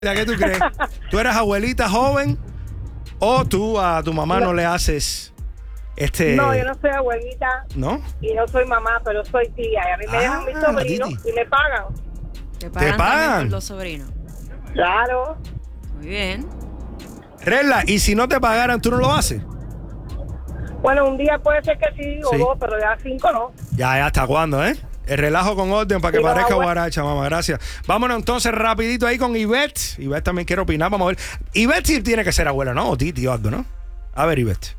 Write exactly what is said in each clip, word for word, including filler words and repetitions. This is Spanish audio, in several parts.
¿Qué tú crees? ¿Tú eres abuelita joven o tú a tu mamá no, no le haces este...? No, yo no soy abuelita. ¿No? Y no soy mamá, pero soy tía. Y a mí me Ah, dejan mis sobrinos Titi. y me pagan. ¿Te pagan? ¿Te pagan? también por los sobrinos? Claro. Muy bien. Regla, y si no te pagaran, ¿tú no lo haces? Bueno, un día puede ser que sí, o Sí. dos, pero ya cinco no. Ya, ya, ¿hasta cuándo, eh? El relajo con orden para que Sí, parezca abue- guaracha, mamá, gracias. Vámonos entonces rapidito ahí con Ivette. Ivette también quiere opinar, vamos a ver. Ivette sí tiene que ser abuela, ¿no? O Titi o algo, ¿no? A ver, Ivette.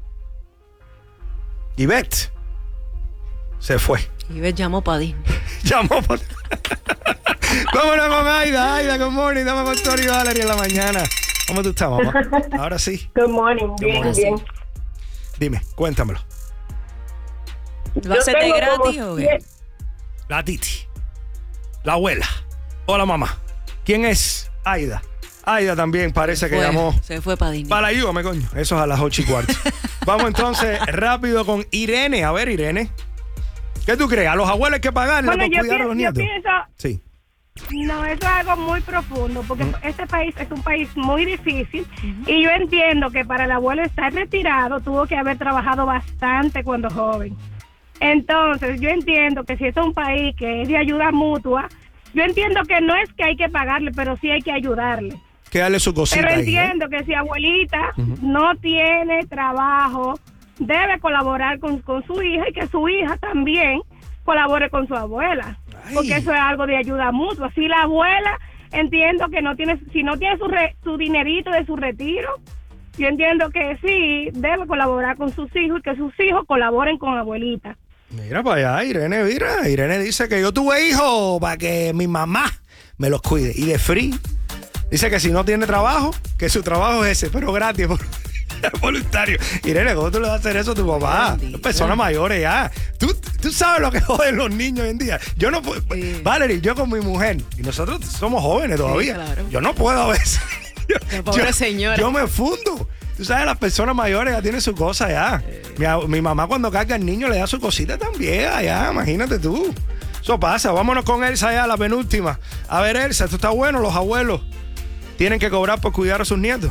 Ivette. Se fue. Y ves, llamó para Disney. Llamó por... Vámonos con Aida. Aida, good morning. Dame con Tori Valerie en la mañana. ¿Cómo tú estás, mamá? Ahora sí. Good morning, bien, morning. bien. Dime, cuéntamelo. ¿Lo haces de tengo gratis como o qué? siete- La Titi. La abuela. O la mamá. ¿Quién es? Aida. Aida también parece que Fue, llamó. Se fue para Disney. Para ayúdame, coño. Eso es a las ocho y cuarto. Vamos entonces rápido con Irene. A ver, Irene. ¿Qué tú crees? ¿A los abuelos hay que pagarle Bueno, por yo, cuidar a los pi- yo nietos? pienso, Sí. no, eso es algo muy profundo, porque este país es un país muy difícil y yo entiendo que para el abuelo estar retirado tuvo que haber trabajado bastante cuando joven. Entonces, yo entiendo que si es un país que es de ayuda mutua, yo entiendo que no es que hay que pagarle, pero sí hay que ayudarle. Que darle su cosita Pero ahí, ¿eh? entiendo que si abuelita no tiene trabajo, debe colaborar con, con su hija y que su hija también colabore con su abuela. Ay. Porque eso es algo de ayuda mutua. Si la abuela, entiendo que no tiene, si no tiene su, re- su dinerito de su retiro, yo entiendo que sí, debe colaborar con sus hijos y que sus hijos colaboren con abuelita. Mira para allá, Irene, mira. Irene dice que yo tuve hijos para que mi mamá me los cuide. Y de free. Dice que si no tiene trabajo, que su trabajo es ese, pero gratis, por, voluntario. Irene, ¿cómo tú le vas a hacer eso a tu papá? Bendito. Personas mayores ya. ¿Tú, tú sabes lo que joden los niños hoy en día. Yo no puedo. Sí. Valerie, yo con mi mujer, y nosotros somos jóvenes todavía. claro. Yo no puedo a veces. Yo, La pobre yo- señora. Yo me fundo. Tú sabes, las personas mayores ya tienen su cosa ya. Mi, a- mi mamá cuando carga al niño le da su cosita también allá, imagínate tú. Eso pasa. Vámonos con Elsa ya, la penúltima. A ver, Elsa, esto está bueno. Los abuelos tienen que cobrar por cuidar a sus nietos.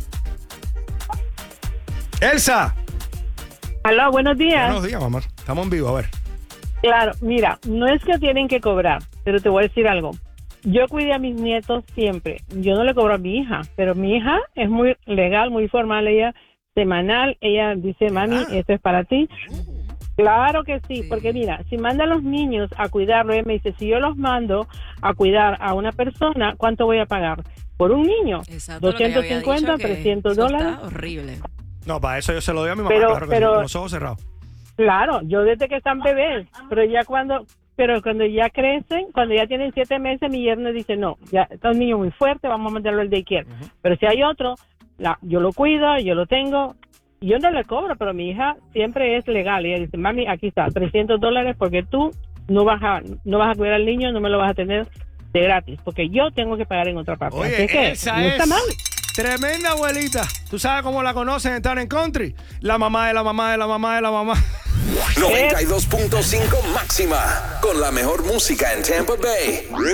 Elsa. Aló, buenos días. Buenos días, mamá. Estamos en vivo, a ver. Claro, mira, no es que tienen que cobrar, pero te voy a decir algo. Yo cuidé a mis nietos siempre. Yo no le cobro a mi hija, pero mi hija es muy legal, muy formal. Ella, semanal, ella dice, mami, Ah. esto es para ti. Claro que sí, Sí. porque mira, si manda a los niños a cuidarlo, ella me dice, si yo los mando a cuidar a una persona, ¿cuánto voy a pagar? Por un niño, Exacto, lo que yo había doscientos cincuenta, dicho, que trescientos eso dólares. Está horrible. No, para eso yo se lo doy a mi mamá, Pero- claro que sí, pero- con los ojos cerrados. Claro, yo desde que están bebés, pero ya cuando, pero cuando ya crecen, cuando ya tienen siete meses, mi yerno dice, no, ya está un niño muy fuerte, vamos a mandarlo al daycare. Pero si hay otro, la, yo lo cuido, yo lo tengo, y yo no le cobro, pero mi hija siempre es legal. Y ella dice, mami, aquí está, trescientos dólares porque tú no vas a, no vas a cuidar al niño, no me lo vas a tener de gratis, porque yo tengo que pagar en otra parte. Oye, Así que esa no está es mal. tremenda abuelita. ¿Tú sabes cómo la conocen en Town and Country? La mamá de la mamá de la mamá de la mamá. noventa y dos punto cinco máxima, con la mejor música en Tampa Bay.